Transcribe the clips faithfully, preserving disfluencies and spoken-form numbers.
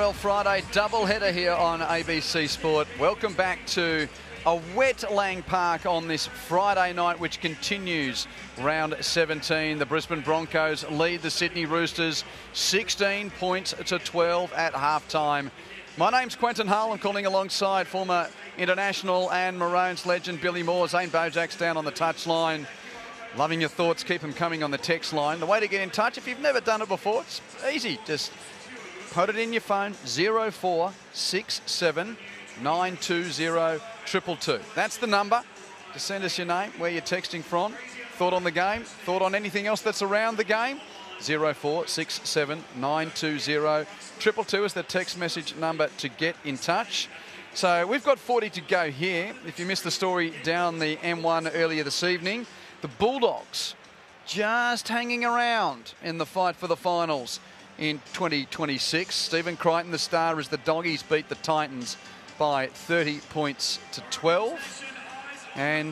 Well, Friday doubleheader here on A B C Sport. Welcome back to a wet Lang Park on this Friday night, which continues round seventeen. The Brisbane Broncos lead the Sydney Roosters sixteen points to twelve at halftime. My name's Quentin Hull. I'm calling alongside former international and Maroons legend Billy Moore. Zane Bojak's down on the touchline. Loving your thoughts. Keep them coming on the text line. The way to get in touch, if you've never done it before, it's easy. Just put it in your phone, zero four six seven nine two zero two two two. That's the number. Just send us your name, where you're texting from, thought on the game, thought on anything else that's around the game. zero four six seven nine two zero two two two is the text message number to get in touch. So we've got forty to go here. If you missed the story down the M one earlier this evening, the Bulldogs just hanging around in the fight for the finals in twenty twenty-six. Stephen Crichton, the star, as the Doggies beat the Titans by thirty points to twelve. And,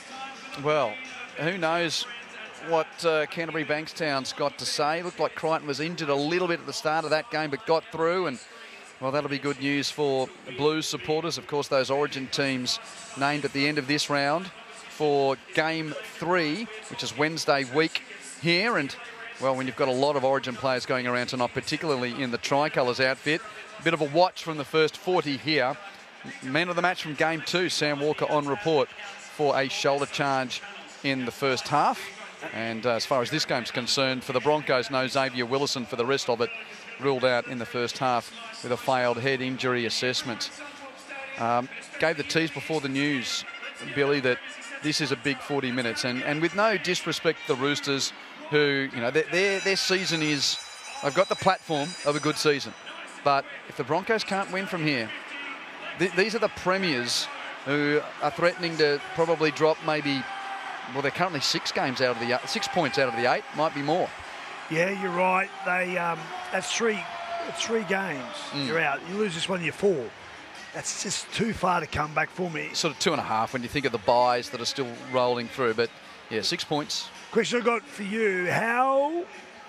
well, who knows what uh, Canterbury Bankstown's got to say. Looked like Crichton was injured a little bit at the start of that game, but got through. And, well, that'll be good news for Blues supporters. Of course, those Origin teams named at the end of this round for Game three, which is Wednesday week here. And, well, when you've got a lot of Origin players going around tonight, particularly in the Tricolours outfit, a bit of a watch from the first forty here. Man of the match from Game two, Sam Walker on report for a shoulder charge in the first half. And uh, as far as this game's concerned, for the Broncos, no Xavier Willison for the rest of it, ruled out in the first half with a failed head injury assessment. Um, gave the tease before the news, Billy, that this is a big forty minutes. And, and with no disrespect to the Roosters, who, you know, their, their, their season is, they've got the platform of a good season. But if the Broncos can't win from here, th these are the premiers who are threatening to probably drop maybe, well, they're currently six games out of the, six points out of the eight, might be more. Yeah, you're right. They um, that's three, that's three games. Mm. You're out. You lose this one, you're four. That's just too far to come back for me. Sort of two and a half when you think of the buys that are still rolling through. But yeah, six points. Question I've got for you: how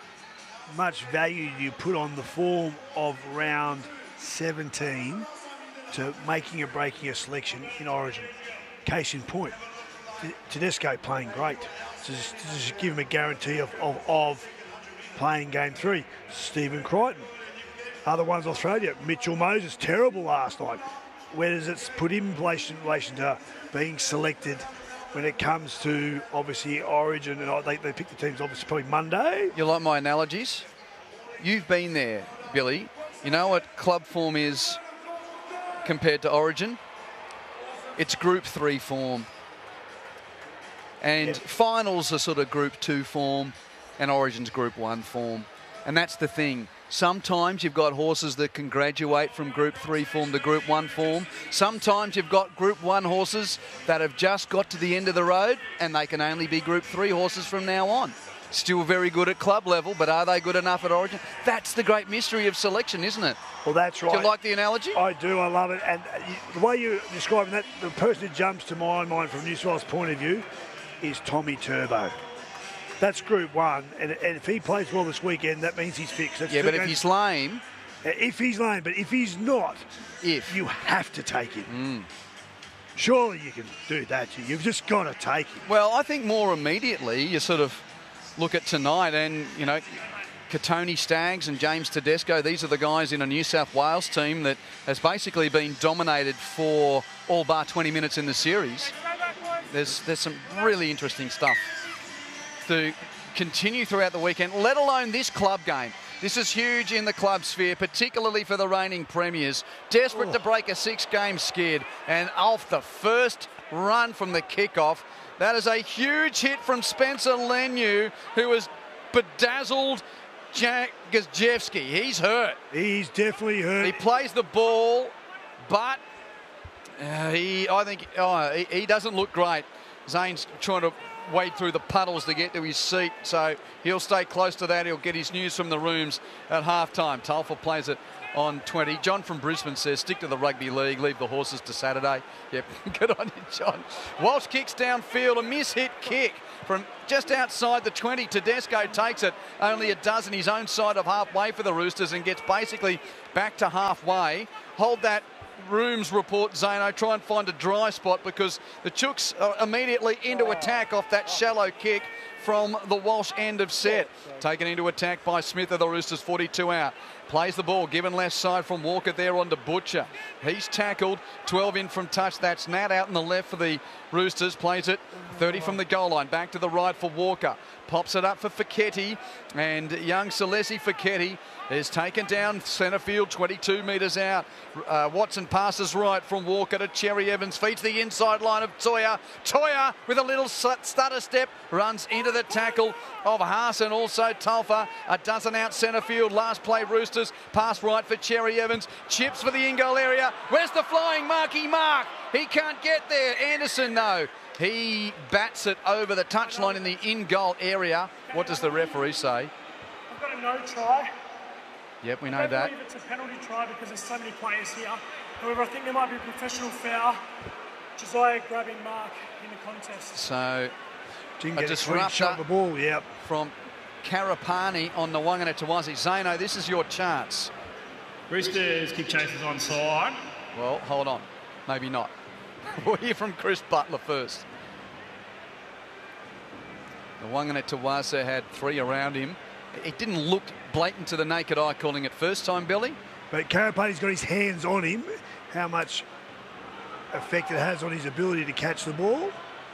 much value do you put on the form of round seventeen to making or breaking a selection in Origin? Case in point, Tedesco playing great. So just, just give him a guarantee of, of, of playing game three. Stephen Crichton. Other ones, Australia. Mitchell Moses, terrible last night. Where does it put him in relation, relation to being selected when it comes to, obviously, Origin? And they, they pick the teams, obviously, probably Monday. You like my analogies? You've been there, Billy. You know what club form is compared to Origin? It's Group three form. And yeah. Finals are sort of Group two form, and Origin's Group one form. And that's the thing. Sometimes you've got horses that can graduate from Group three form to Group one form. Sometimes you've got Group one horses that have just got to the end of the road and they can only be Group three horses from now on. Still very good at club level, but are they good enough at Origin? That's the great mystery of selection, isn't it? Well, that's right. Do you like the analogy? I do. I love it. And the way you're describing that, the person who jumps to my mind from New South Wales' point of view is Tommy Turbo. That's Group one, and, and if he plays well this weekend, that means he's fixed. That's yeah, but if he's lame... If he's lame, but if he's not, if you have to take him. Mm. Surely you can do that. You've just got to take him. Well, I think more immediately you sort of look at tonight and, you know, Katoni Staggs and James Tedesco, these are the guys in a New South Wales team that has basically been dominated for all bar twenty minutes in the series. There's, there's some really interesting stuff to continue throughout the weekend, let alone this club game. This is huge in the club sphere, particularly for the reigning premiers. Desperate oh. to break a six-game skid, and off the first run from the kickoff, that is a huge hit from Spencer Leniu, who has bedazzled Jack Gazjevski. He's hurt. He's definitely hurt. He plays the ball, but uh, he, I think, oh, he, he doesn't look great. Zane's trying to wade through the puddles to get to his seat, so he'll stay close to that. He'll get his news from the rooms at halftime. Telfer plays it on twenty. John from Brisbane says, stick to the rugby league, leave the horses to Saturday. Yep, good on you, John. Walsh kicks downfield, a miss-hit kick from just outside the twenty. Tedesco takes it only a dozen his own side of halfway for the Roosters and gets basically back to halfway. Hold that rooms report, Zano. Try and find a dry spot because the Chooks are immediately into attack off that shallow kick from the Walsh end of set. Taken into attack by Smith of the Roosters, forty-two out. Plays the ball, given left side from Walker there onto Butcher. He's tackled, twelve in from touch. That's Nat out in the left for the Roosters. Plays it, thirty from the goal line. Back to the right for Walker. Pops it up for Fiketti. And young Celesi Fiketti is taken down centre field, twenty-two metres out. Uh, Watson passes right from Walker to Cherry Evans. Feeds the inside line of Toya. Toya with a little stutter step runs into the tackle of Haas and also Tulfa. A dozen out centre field. Last play Roosters. Pass right for Cherry Evans. Chips for the in-goal area. Where's the flying Marky Mark? He can't get there. Anderson, though. He bats it over the touchline in the in-goal area. What does the referee say? I've got a no try. Yep, we know I don't that. believe it's a penalty try because there's so many players here. However, I think there might be a professional foul. Josiah grabbing Mark in the contest. So, Didn't a get a clean disruptor shot the ball, yep. from Karapani on the Wangana Tawazi. Zano, this is your chance. Roosters kick chasers onside. Well, hold on. Maybe not. We'll hear from Chris Butler first. The Wangana Tawazi had three around him. It didn't look blatant to the naked eye calling it first time, Billy. But Karapani's got his hands on him. How much effect it has on his ability to catch the ball.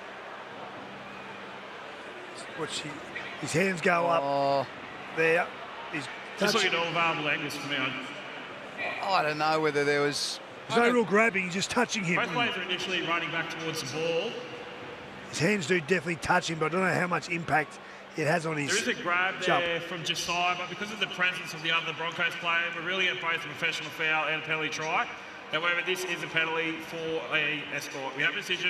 Watch he, his hands go up Oh, there. He's Just touching. looking at all available angles for me. I don't know whether there was... There's no real grabbing, he's just touching him. Both players are initially running back towards the ball. His hands do definitely touch him, but I don't know how much impact it has on his There is a grab jump. there from Josiah, but because of the presence of the other Broncos player, we're really at both a professional foul and a penalty try. However, this is a penalty for a escort. We have a decision.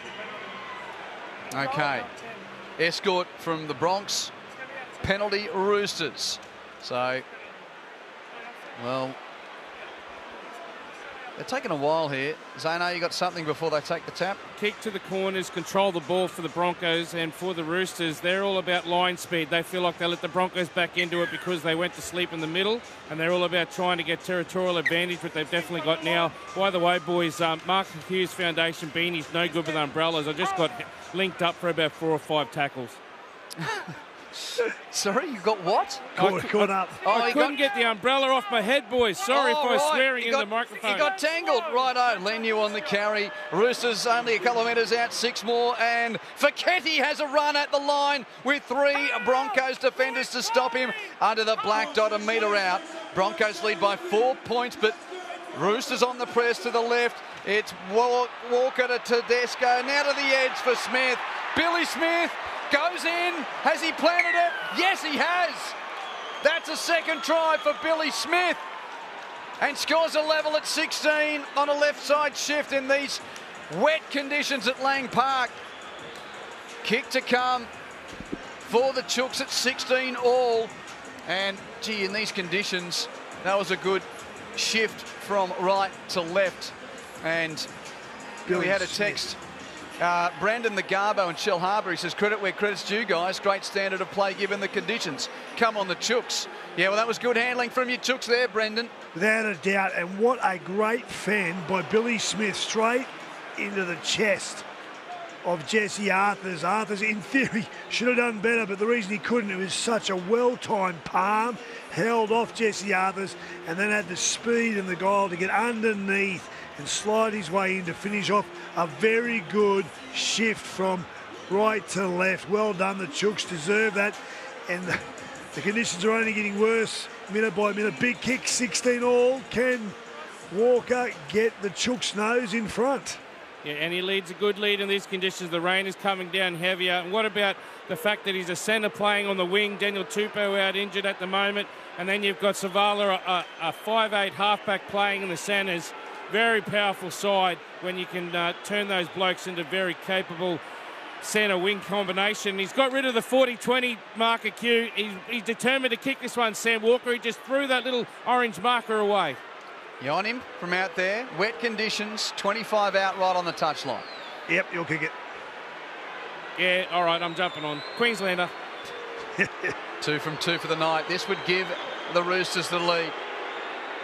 Okay. Escort from the Bronx. Penalty Roosters. So, well, they're taking a while here. Zano, you got something before they take the tap? Kick to the corners, control the ball for the Broncos, and for the Roosters, they're all about line speed. They feel like they let the Broncos back into it because they went to sleep in the middle, and they're all about trying to get territorial advantage, which they've definitely got now. By the way, boys, um, Mark Hughes Foundation beanies, no good with umbrellas. I just got linked up for about four or five tackles. Sorry, you got what? Caught, caught up. Oh, I he couldn't got... get the umbrella off my head, boys. Sorry Oh, if I was right. swearing He in got, the microphone. He got tangled. Righto. Lenu on the carry. Roosters only a couple of metres out. Six more. And Fiketti has a run at the line with three Broncos defenders to stop him under the black dot, a metre out. Broncos lead by four points, but Roosters on the press to the left. It's Walker to Tedesco. Now to the edge for Smith. Billy Smith goes in. Has he planted it? Yes, he has. That's a second try for Billy Smith. And scores a level at sixteen on a left side shift in these wet conditions at Lang Park. Kick to come for the Chooks at sixteen all. And, gee, in these conditions, that was a good shift from right to left. And Billy we had a Smith. text. Uh, Brandon the Garbo and Shell Harbour, he says, credit where credit's due, guys. Great standard of play given the conditions. Come on, the Chooks. Yeah, well, that was good handling from your Chooks there, Brendan. Without a doubt, and what a great fan by Billy Smith, straight into the chest of Jesse Arthurs. Arthurs, in theory, should have done better, but the reason he couldn't, it was such a well-timed palm, held off Jesse Arthurs, and then had the speed and the goal to get underneath and slide his way in to finish off a very good shift from right to left. Well done, the Chooks deserve that. And the, the conditions are only getting worse minute by minute. Big kick, sixteen all. Can Walker get the Chooks' nose in front? Yeah, and he leads a good lead in these conditions. The rain is coming down heavier. And what about the fact that he's a centre playing on the wing? Daniel Tupou out injured at the moment. And then you've got Savala, a, a five eight halfback playing in the centres. Very powerful side when you can uh, turn those blokes into very capable centre wing combination. He's got rid of the forty twenty marker Q. He's, he's determined to kick this one, Sam Walker. He just threw that little orange marker away. You on him from out there. Wet conditions, twenty-five out right on the touchline. Yep, he'll kick it. Yeah, all right, I'm jumping on. Queenslander. Two from two for the night. This would give the Roosters the lead.